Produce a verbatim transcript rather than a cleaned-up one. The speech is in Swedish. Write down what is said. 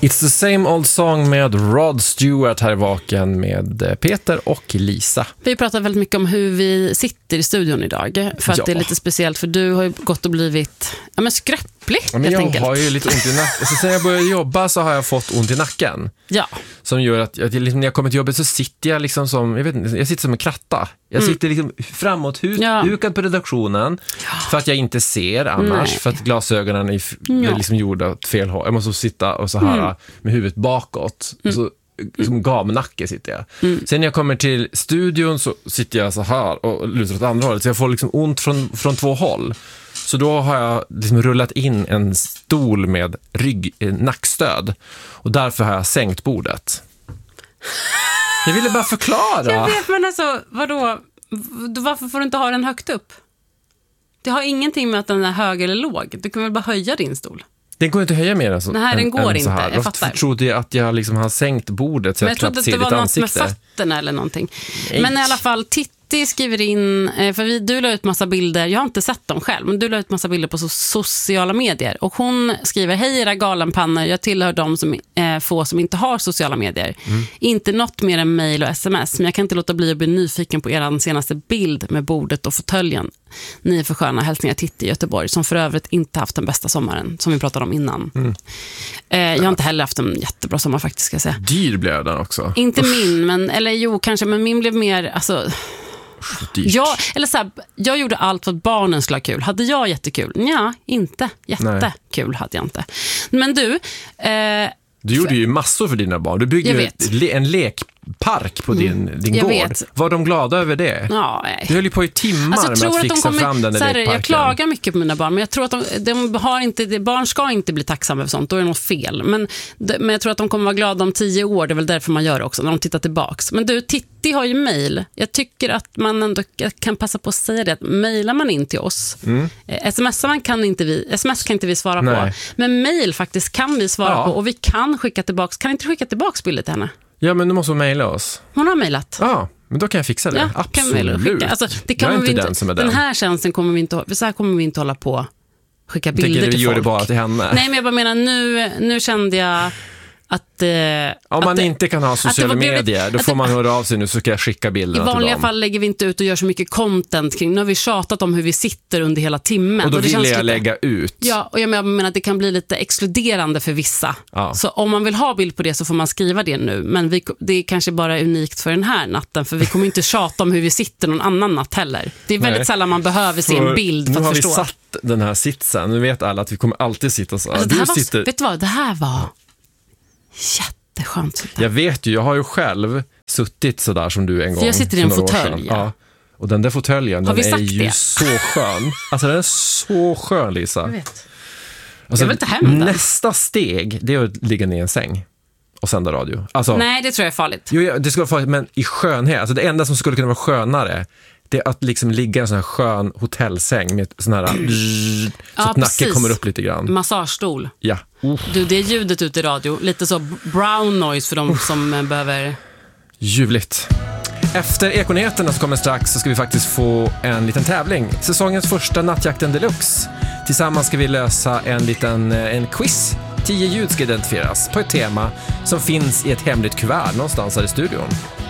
It's the same old song med Rod Stewart här i Vaken med Peter och Lisa. Vi pratar väldigt mycket om hur vi sitter i studion idag. För att ja. det är lite speciellt, för du har ju gått och blivit ja, men skröplig, ja, men helt jag enkelt. har ju lite ont i nacken. Så sen jag började jobba så har jag fått ont i nacken. Ja. Som gör att, att liksom, när jag kommer till jobbet så sitter jag liksom som, jag vet inte, jag sitter som en kratta. Jag mm. sitter liksom framåt huk, ja. hukad på redaktionen ja. för att jag inte ser annars. Nej. För att glasögonen är, ja. är liksom gjorda åt fel håll. Jag måste sitta och så här mm. med huvudet bakåt. Mm. Så som gamnacke sitter jag. Mm. Sen när jag kommer till studion så sitter jag så här och lutar åt andra hållet. Så jag får liksom ont från, från två håll. Så då har jag liksom rullat in en stol med rygg, nackstöd. Och därför har jag sänkt bordet. Jag ville bara förklara. Jag vet, men alltså, vadå? Varför får du inte ha den högt upp? Det har ingenting med att den är hög eller låg. Du kan väl bara höja din stol? Den går inte att höja mer än så. Nej, den går inte. Jag, jag fattar. Jag trodde att jag liksom har sänkt bordet så men jag, jag knappt ser ditt ansikte. Men jag trodde att det var något med fötterna eller någonting. Nej. Men i alla fall, Titti skriver in, för vi, du la ut massa bilder, jag har inte sett dem själv, men du la ut massa bilder på so- sociala medier. Och hon skriver, hej era galenpannor, jag tillhör de som, eh, få som inte har sociala medier. Mm. Inte något mer än mejl och sms, men jag kan inte låta bli att bli nyfiken på er senaste bild med bordet och fåtöljen. Ni är för sköna, hälsningar Titti i Göteborg, som för övrigt inte haft den bästa sommaren, som vi pratade om innan. Mm. Eh, jag har inte heller haft en jättebra sommar faktiskt, ska jag säga. Dyr blev den också. Inte Usch. min, men, eller jo kanske, men min blev mer, alltså... Jag, eller så här, jag gjorde allt för att barnen skulle ha kul. Hade jag jättekul? Ja, inte. Jättekul Nej. hade jag inte. Men du... Eh, du gjorde för, ju massor för dina barn. Du byggde ju ett, en lekpark på din, mm, din gård. Vet. Var de glada över det? Ja, nej. Du höll ju på i timmar alltså, med att fixa kommer, fram den där här, lekparken. Jag klagar mycket på mina barn, men jag tror att de, de har inte, barn ska inte bli tacksamma för sånt. Då är det något fel. Men, men jag tror att de kommer vara glada om tio år. Det är väl därför man gör det också, när de tittar tillbaks. Men du, Titti har ju mejl. Jag tycker att man ändå kan passa på att säga det. Att mejlar man in till oss. Mm. Smsar man kan inte vi, sms kan inte vi svara Nej. på. Men mejl faktiskt kan vi svara ja. på. Och vi kan skicka tillbaks. Kan inte skicka tillbaks bilder till henne? Ja, men du måste mejla oss. Hon har mejlat. Ja, men då kan jag fixa det. Ja, absolut. Alltså, det kan jag är inte inte, den som är den. Den här tjänsten kommer vi inte, så här kommer vi inte hålla på skicka bilder till folk. Vi gör det bara till henne. Nej, men jag bara menar, nu, nu kände jag att... Eh, Om man att, inte kan ha sociala medier, då får det, man höra av sig nu så ska jag skicka bilderna till dem. I vanliga fall lägger vi inte ut och gör så mycket content kring. Nu har vi tjatat om hur vi sitter under hela timmen. Och då och det vill känns jag lite, lägga ut. Ja, och jag menar att det kan bli lite exkluderande för vissa. Ja. Så om man vill ha bild på det så får man skriva det nu. Men vi, det är kanske bara unikt för den här natten. För vi kommer inte tjata om hur vi sitter någon annan natt heller. Det är väldigt Nej. sällan man behöver se en bild för att förstå. Nu har vi satt den här sitsen. Nu vet alla att vi kommer alltid sitta så. Alltså, det här du var, sitter... Vet du vad, det här var jätte Det är skönt. Jag vet ju, jag har ju själv suttit så där som du en gång. För jag sitter i en fåtölj. Ja. Ja. Och den där fåtöljen, den är ju det? så skön. Alltså den är så skön, Lisa. Jag vet. Alltså, jag vill inte hem den. Nästa steg, det är att ligga ner i en säng och sända radio. Alltså, Nej, det tror jag är farligt. Jo, det skulle vara farligt, men i skönhet. Alltså det enda som skulle kunna vara skönare, det är att liksom ligga i en sån här skön hotellsäng med sån här så ja, att nacken kommer upp lite grann. Massagestol. Ja. Uh. Du, det är ljudet ute i radio. Lite så brown noise för de uh. som behöver... Ljuvligt. Efter Ekonyheterna så kommer strax så ska vi faktiskt få en liten tävling. Säsongens första Nattjakten Deluxe. Tillsammans ska vi lösa en liten en quiz. Tio ljud ska identifieras på ett tema som finns i ett hemligt kuvert någonstans här i studion.